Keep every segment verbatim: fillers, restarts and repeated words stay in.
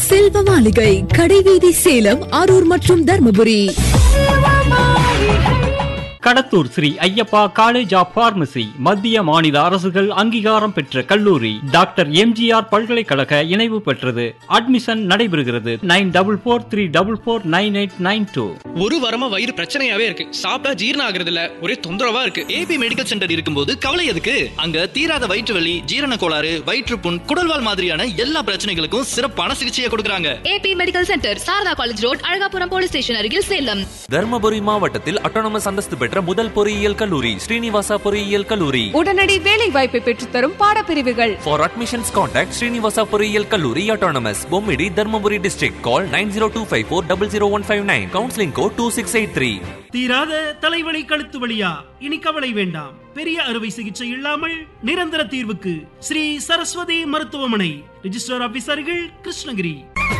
செல்வ மாளிகை, கடைவீதி, சேலம், அரூர் மற்றும் Dharmapuri. Kadathur Sri Ayyappa college of pharmacy மத்திய மாநில அரசுகள் அங்கீகாரம் பெற்ற கல்லூரி. டாக்டர் எம்ஜிஆர் பல்கலைக்கழக இணைவு பெற்றது. அட்மிஷன் நடைபெறுகிறது. Nine double four three double four nine eight nine two. ஒரு வாரமா வயிறு பிரச்சனையாவே இருக்கு. சாப்பிட்டா ஜீரணம் ஆகுறது இல்ல, ஒரே தொந்தரவா இருக்கு. ஏபி மெடிக்கல் சென்டர் இருக்கும்போது கவலை எதுக்கு? அங்க தீராத வயிற்று வலி, ஜீரண கோளாறு, வயிற்றுப்புண், குடல்வால் மாதிரியான எல்லா பிரச்சனைகளுக்கும் சிறப்பான சிகிச்சையை கொடுக்கறாங்க. AB medical centre, Saradha college road, Alagapuram police station அருகில், சேலம். தர்மபுரி மாவட்டத்தில் அட்டானமஸ் அந்தஸ்து பெற்ற முதல் பொறியியல் கல்லூரி ஸ்ரீனிவாசா பொறியியல் கல்லூரி. உடனடி வேலை வாய்ப்பை பெற்றுத்தரும் பாடப்பிரிவுகள். For admissions contact ஸ்ரீனிவாசா பொறியியல் கல்லூரி autonomous, Bommidi, Dharmapuri district. Call nine zero two five four zero zero one five nine. Counseling code two six eight three. தீராத தலைவலி, கழுத்து வலியா? இனி கவலை வேண்டாம். பெரிய அறுவை சிகிச்சை இல்லாமல் நிரந்தர தீர்வுக்கு ஸ்ரீ சரஸ்வதி மருத்துவமனை. ரிஜிஸ்டர் ஆபீசர்கள் கிருஷ்ணகிரி.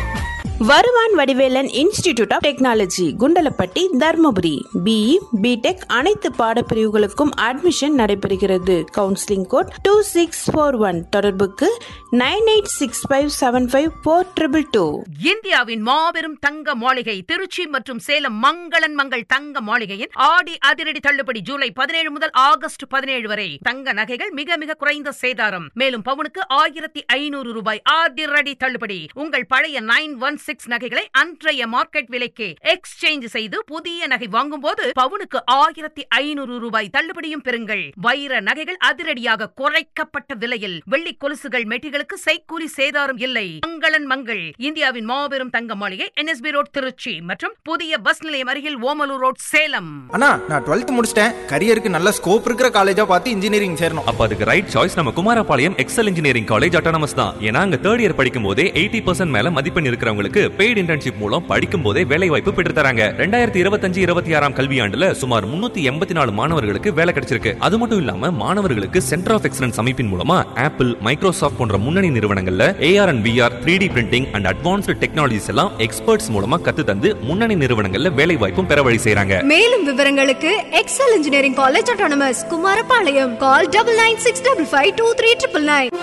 வருவான் Vadivelan institute of technology, Kundalapatti, Dharmapuri. BE, BTech அனைத்து பாடப்பிரிவுகளுக்கும் அட்மிஷன் நடைபெறுகிறது. Counselling code two six four one. தொடர்புக்கு nine eight six five seven five four triple two. இந்தியாவின் மாபெரும் தங்க மாளிகை திருச்சி மற்றும் சேலம் மங்களன் மங்கள் தங்க மாளிகையின் ஆடி அதிரடி தள்ளுபடி ஜூலை பதினேழு முதல் ஆகஸ்ட் பதினேழு வரை. தங்க நகைகள் மிக மிக குறைந்த சேதாரம். மேலும் பவுனுக்கு ஆயிரத்தி ஐநூறு ரூபாய் அதிரடி தள்ளுபடி. உங்கள் பழைய நைன் ஒன் சிக்ஸ் நகைகளை அன்றைய மார்க்கெட் விலைக்கு எக்ஸ்சேஞ்ச் செய்து புதிய நகை வாங்கும் போது பவுனுக்கு ஆயிரத்தி ஐநூறு ரூபாய் தள்ளுபடியும் பெறுங்கள். வைர நகைகள் அதிரடியாக குறைக்கப்பட்ட விலையில். வெள்ளி கொலுசுகள், மெட்டிகளுக்கு செய்கூலி சேதாரம் இல்லை. மங்களன் மங்கள், இந்தியாவின் மாபெரும் தங்க மாளிகை, என்எஸ்பி ரோட் திருச்சி மற்றும் புதிய பஸ் நிலையம் அருகில் ஓமலூர் ரோட் சேலம். அண்ணா, நான் டுவெல்த் முடிச்சிட்டேன். கரியருக்கு நல்ல ஸ்கோப் இருக்கிற காலேஜா பார்த்து இன்ஜினியரிங் சேரணும். அப்ப அதுக்கு ரைட் சாய்ஸ் நம்ம Kumarapalayam XL engineering college autonomous தான். ஏன்னா அங்க தேர்ட் இயர் படிக்கும் போதே எயிட்டி பர்சன்ட் மேல மதிப்பெண் இருக்கிறவங்களுக்கு பெய்டு இன்டர்ன்ஷிப் மூலம் படிக்கும் போதே வேலை வாய்ப்பு பெற்று தராங்க. ரெண்டாயிரத்தி இருபத்தஞ்சு இருபத்தி ஆறாம் கல்வியாண்டுல சுமார் முன்னூத்தி எண்பத்தி நாலு மாணவர்களுக்கு வேலை கிடைச்சிருக்கு. அது மட்டும் இல்லாம மாணவர்களுக்கு சென்டர் ஆஃப் எக்ஸலன்ஸ் அமைப்பின் மூலமா ஆப்பிள், மைக்ரோசாஃப்ட் போன்ற முன்னணி நிறுவனங்கள்ல AR and VR, three D printing and advanced technologies எல்லாம் எக்ஸ்பர்ட்ஸ் மூலமா கத்து தந்து முன்னணி நிறுவனங்கள்ல வேலை வாய்ப்பும் பெற வழி செய்றாங்க. மேலும் விவரங்களுக்கு XL engineering college autonomous, Kumarapalayam. Call double nine six double five two three triple nine.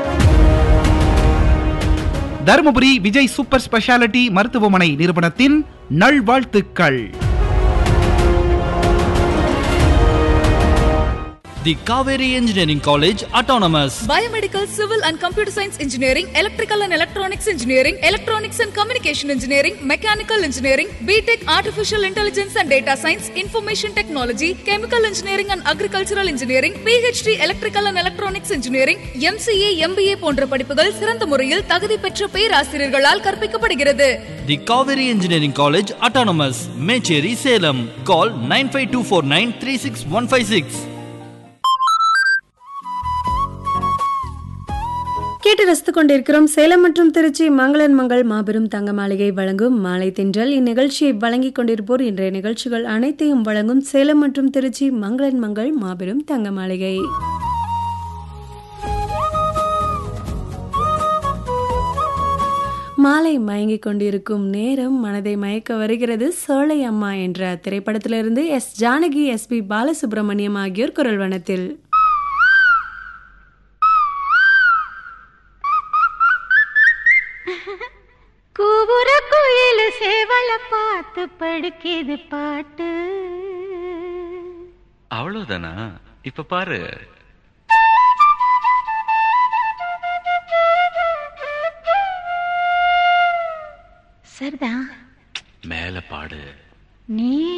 Dharmapuri Vijay super speciality மருத்துவமனை நிறுவனத்தின் நல்வாழ்த்துக்கள். தி Kaveri engineering college autonomous. Biomedical, civil and computer science engineering, electrical and electronics engineering, electronics and communication engineering, mechanical engineering, BTech artificial intelligence and data science, information technology, chemical engineering and agricultural engineering, PhD electrical and electronics engineering, MCA, MBA போன்ற படிப்புகள் சிறந்த முறையில் தகுதி பெற்ற பேராசிரியர்களால் கற்பிக்கப்படுகிறது. தி Kaveri engineering college autonomous, Mecheri, Salem. Call nine five two four nine three six one five six. கேட்டு ரசித்துக் கொண்டிருக்கிறோம் சேலம் மற்றும் திருச்சி மங்களன் மங்கள் மாபெரும் தங்க மாளிகை வழங்கும் மாலை தென்றல். இந்நிகழ்ச்சியை வழங்கிக் கொண்டிருப்போர் இன்றைய நிகழ்ச்சிகள் அனைத்தையும் வழங்கும் சேலம் மற்றும் திருச்சி மங்களன் மங்கள் மாபெரும் தங்க மாளிகை. மாலை மயங்கிக் கொண்டிருக்கும் நேரம் மனதை மயக்க வருகிறது. சோலை அம்மா என்ற திரைப்படத்திலிருந்து S Janaki, S B Balasubramaniam ஆகியோர் குரல் வனத்தில். கூவுற குயில சேவல பார்த்து படுக்கிது பாட்டு. அவ்வளவுதானா? இப்ப பாரு. சரிதான். மேல பாடு. நீ